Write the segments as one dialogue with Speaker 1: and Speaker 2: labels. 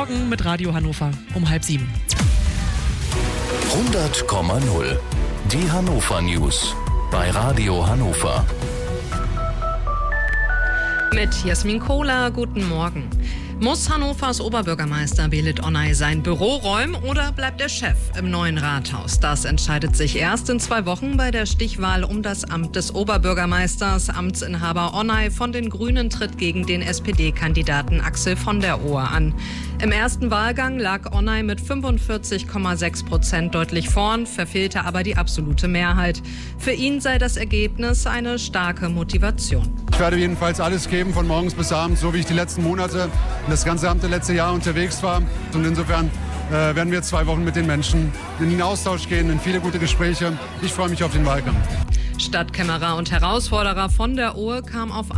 Speaker 1: Morgen mit Radio Hannover um 6:30.
Speaker 2: 100,0. Die Hannover News bei Radio Hannover.
Speaker 3: Mit Jasmin Kohler, guten Morgen. Muss Hannovers Oberbürgermeister Belit Onay sein Büro räumen oder bleibt er Chef im neuen Rathaus? Das entscheidet sich erst in 2 Wochen bei der Stichwahl um das Amt des Oberbürgermeisters. Amtsinhaber Onay von den Grünen tritt gegen den SPD-Kandidaten Axel von der Ohe an. Im ersten Wahlgang lag Onay mit 45,6% deutlich vorn, verfehlte aber die absolute Mehrheit. Für ihn sei das Ergebnis eine starke Motivation.
Speaker 4: Ich werde jedenfalls alles geben, von morgens bis abends, so wie ich die letzten Monate und das ganze letzte Jahr unterwegs war. Und insofern werden wir 2 Wochen mit den Menschen in den Austausch gehen, in viele gute Gespräche. Ich freue mich auf den Wahlkampf.
Speaker 3: Stadtkämmerer und Herausforderer von der Ohe kam auf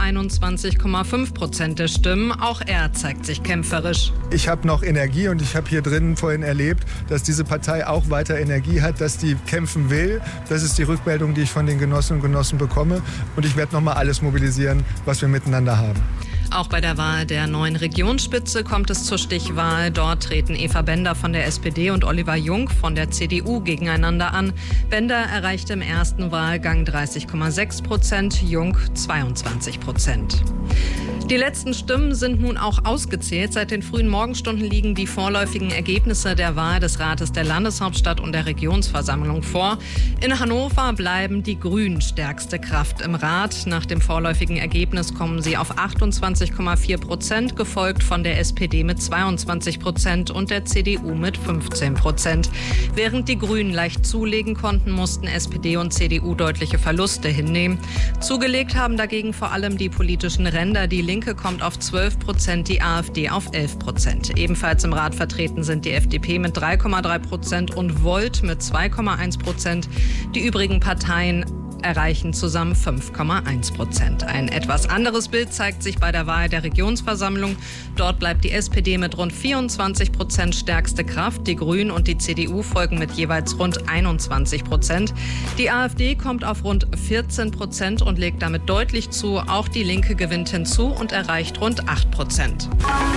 Speaker 3: 21,5% der Stimmen. Auch er zeigt sich kämpferisch.
Speaker 5: Ich habe noch Energie und ich habe hier drinnen vorhin erlebt, dass diese Partei auch weiter Energie hat, dass die kämpfen will. Das ist die Rückmeldung, die ich von den Genossinnen und Genossen bekomme. Und ich werde nochmal alles mobilisieren, was wir miteinander haben.
Speaker 3: Auch bei der Wahl der neuen Regionsspitze kommt es zur Stichwahl. Dort treten Eva Bender von der SPD und Oliver Jung von der CDU gegeneinander an. Bender erreichte im ersten Wahlgang 30,6%, Jung 22%. Die letzten Stimmen sind nun auch ausgezählt. Seit den frühen Morgenstunden liegen die vorläufigen Ergebnisse der Wahl des Rates der Landeshauptstadt und der Regionsversammlung vor. In Hannover bleiben die Grünen stärkste Kraft im Rat. Nach dem vorläufigen Ergebnis kommen sie auf 28,4%, gefolgt von der SPD mit 22% und der CDU mit 15%. Während die Grünen leicht zulegen konnten, mussten SPD und CDU deutliche Verluste hinnehmen. Zugelegt haben dagegen vor allem die politischen Ränder. Die Linke kommt auf 12%, die AfD auf 11%. Ebenfalls im Rat vertreten sind die FDP mit 3,3% und Volt mit 2,1%. Die übrigen Parteien erreichen zusammen 5,1%. Ein etwas anderes Bild zeigt sich bei der Wahl der Regionsversammlung. Dort bleibt die SPD mit rund 24% stärkste Kraft. Die Grünen und die CDU folgen mit jeweils rund 21%. Die AfD kommt auf rund 14% und legt damit deutlich zu. Auch die Linke gewinnt hinzu und erreicht rund 8%.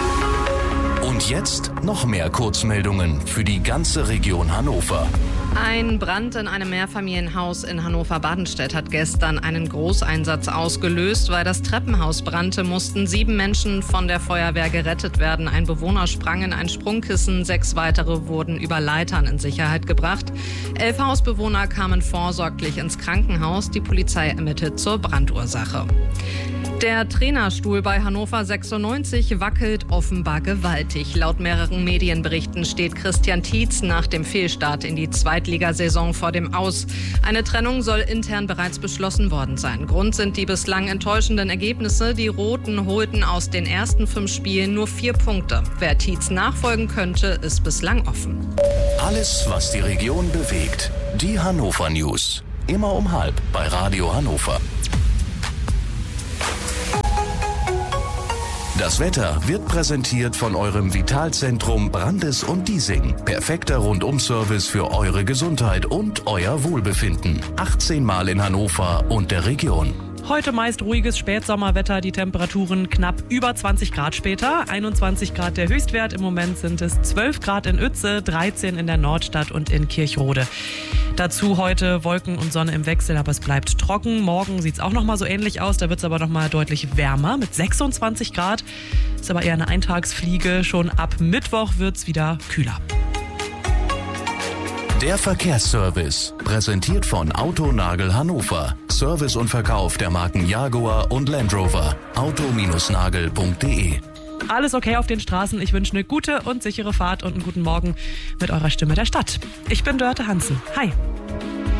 Speaker 2: Und jetzt noch mehr Kurzmeldungen für die ganze Region Hannover.
Speaker 3: Ein Brand in einem Mehrfamilienhaus in Hannover-Badenstedt hat gestern einen Großeinsatz ausgelöst. Weil das Treppenhaus brannte, mussten 7 Menschen von der Feuerwehr gerettet werden. Ein Bewohner sprang in ein Sprungkissen, 6 weitere wurden über Leitern in Sicherheit gebracht. 11 Hausbewohner kamen vorsorglich ins Krankenhaus. Die Polizei ermittelt zur Brandursache. Der Trainerstuhl bei Hannover 96 wackelt offenbar gewaltig. Laut mehreren Medienberichten steht Christian Tietz nach dem Fehlstart in die Zweitligasaison vor dem Aus. Eine Trennung soll intern bereits beschlossen worden sein. Grund sind die bislang enttäuschenden Ergebnisse. Die Roten holten aus den ersten 5 Spielen nur 4 Punkte. Wer Tietz nachfolgen könnte, ist bislang offen.
Speaker 2: Alles, was die Region bewegt. Die Hannover News. Immer um 12:30 bei Radio Hannover. Das Wetter wird präsentiert von eurem Vitalzentrum Brandes und Diesing. Perfekter Rundum-Service für eure Gesundheit und euer Wohlbefinden. 18 Mal in Hannover und der Region.
Speaker 1: Heute meist ruhiges Spätsommerwetter, die Temperaturen knapp über 20 Grad später. 21 Grad der Höchstwert, im Moment sind es 12 Grad in Uetze, 13 in der Nordstadt und in Kirchrode. Dazu heute Wolken und Sonne im Wechsel, aber es bleibt trocken. Morgen sieht es auch noch mal so ähnlich aus, da wird es aber noch mal deutlich wärmer mit 26 Grad. Ist aber eher eine Eintagsfliege, schon ab Mittwoch wird es wieder kühler.
Speaker 2: Der Verkehrsservice, präsentiert von Autonagel Hannover. Service und Verkauf der Marken Jaguar und Land Rover. auto-nagel.de.
Speaker 1: Alles okay auf den Straßen. Ich wünsche eine gute und sichere Fahrt und einen guten Morgen mit eurer Stimme der Stadt. Ich bin Dörte Hansen. Hi.